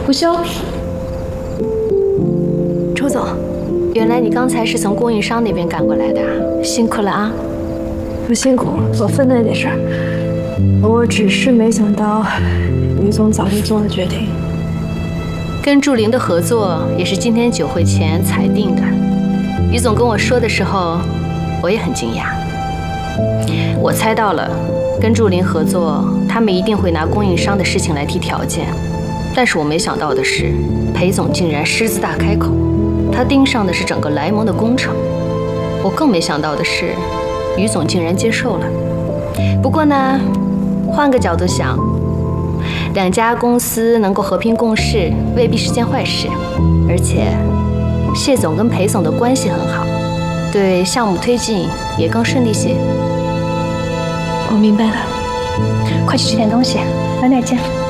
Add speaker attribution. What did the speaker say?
Speaker 1: 不休。周总，原来你刚才是从供应商那边赶过来的，辛苦了啊！
Speaker 2: 不辛苦，我分内的事儿。我只是没想到于总早就做了决定。
Speaker 1: 跟祝玲的合作也是今天酒会前裁定的。于总跟我说的时候，我也很惊讶。我猜到了，跟祝玲合作，他们一定会拿供应商的事情来提条件。但是我没想到的是，裴总竟然狮子大开口，他盯上的是整个莱蒙的工程。我更没想到的是，于总竟然接受了。不过呢，换个角度想，两家公司能够和平共事，未必是件坏事。而且，谢总跟裴总的关系很好，对项目推进也更顺利些。
Speaker 2: 我明白了，
Speaker 3: 快去吃点东西，晚点见。